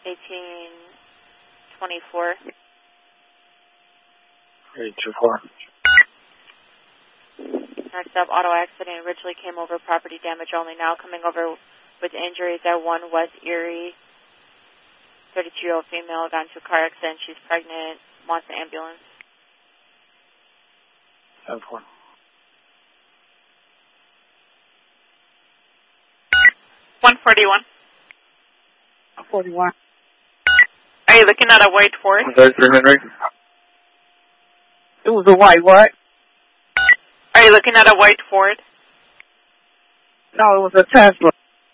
1824. 824. Next up, auto accident. Originally came over property damage only. Now coming over with injuries at 1 West Erie. 32-year-old female got into a car accident. She's pregnant. Wants an ambulance. 10-4. 141. 41. Are you looking at a white Ford? 133 Henry. It was a white what? Are you looking at a white Ford? No, it was a Tesla.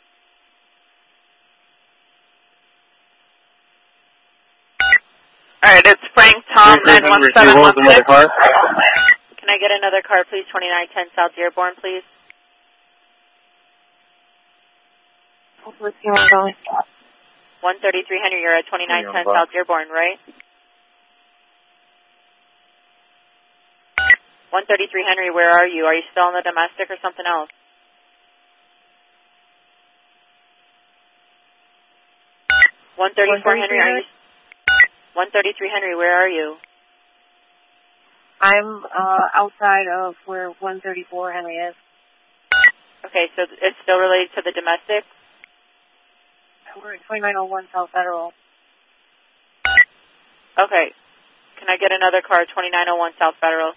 All right, it's Frank Tom 91716. Can I get another car, please? 2910 South Dearborn, please. 133 Henry, you're at 2910 South Dearborn, right? 133 Henry, where are you? Are you still in the domestic or something else? Henry, 133 Henry, where are you? I'm outside of where 134 Henry is. Okay, so it's still related to the domestic? We're at 2901 South Federal. Okay. Can I get another car, 2901 South Federal?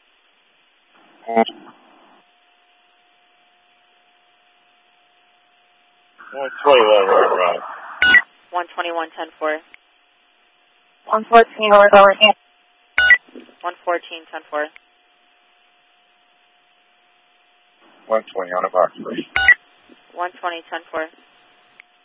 121 10-4. 114 North Overhand. 114 10-4. 120 on a box, please. 120 10-4.